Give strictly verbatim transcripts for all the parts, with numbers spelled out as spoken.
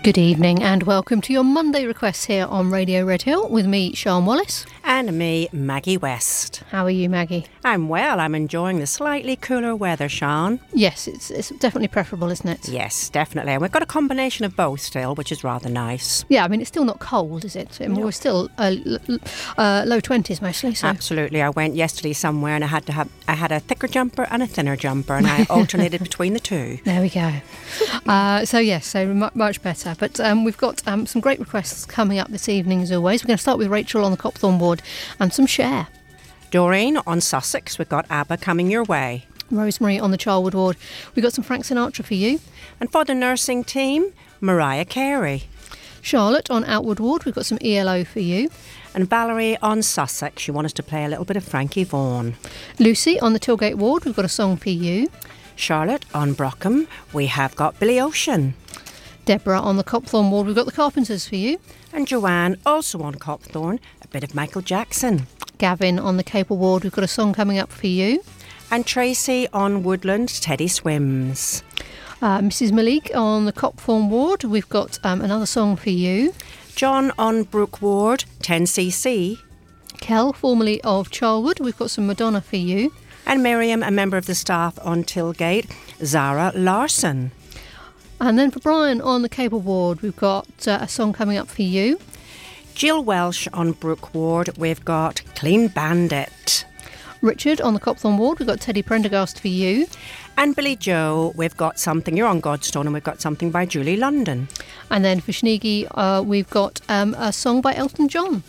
Good evening and welcome to your Monday requests here on Radio Red Hill with me, Sian Wallace. And me, Maggie West. How are you, Maggie? I'm well. I'm enjoying the slightly cooler weather, Sian. Yes, it's, it's definitely preferable, isn't it? Yes, definitely. And we've got a combination of both still, which is rather nice. Yeah, I mean, it's still not cold, is it? I mean, No. We're still uh, l- uh, low twenties mostly. So. Absolutely. I went yesterday somewhere and I had to have I had a thicker jumper and a thinner jumper and I alternated between the two. There we go. Uh, so yes, so mu- much better. But um, we've got um, some great requests coming up this evening as always. We're going to start with Rachel on the Copthorne ward and some Cher. Doreen on Sussex, we've got ABBA coming your way. Rosemary on the Charwood ward. We've got some Frank Sinatra for you. And for the nursing team, Mariah Carey. Charlotte on Outwood ward. We've got some E L O for you. And Valerie on Sussex, you want us to play a little bit of Frankie Vaughan. Lucy on the Tilgate ward. We've got a song for you. Charlotte on Brockham, we have got Billy Ocean. Deborah on the Copthorne ward. We've got the Carpenters for you. And Joanne, also on Copthorne, a bit of Michael Jackson. Gavin on the Capel ward. We've got a song coming up for you. And Tracy on Woodland, Teddy Swims. Uh, Missus Malik on the Copthorne ward. We've got um, another song for you. John on Brook Ward, ten C C. Kel, formerly of Charwood. We've got some Madonna for you. And Miriam, a member of the staff on Tilgate, Zara Larson. And then for Brian on the Capel ward, we've got uh, a song coming up for you. Jill Welsh on Brook Ward, we've got Clean Bandit. Richard on the Copthorne ward, we've got Teddy Prendergast for you. And Billy Joe, we've got something, you're on Godstone, and we've got something by Julie London. And then for Schneegi, uh, we've got um, a song by Elton John.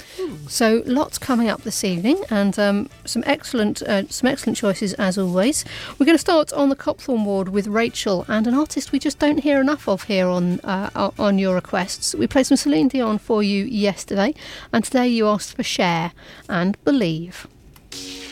So lots coming up this evening, and um, some excellent, uh, some excellent choices as always. We're going to start on the Copthorne ward with Rachel and an artist we just don't hear enough of here on uh, on your requests. We played some Celine Dion for you yesterday, and today you asked for Cher and Believe.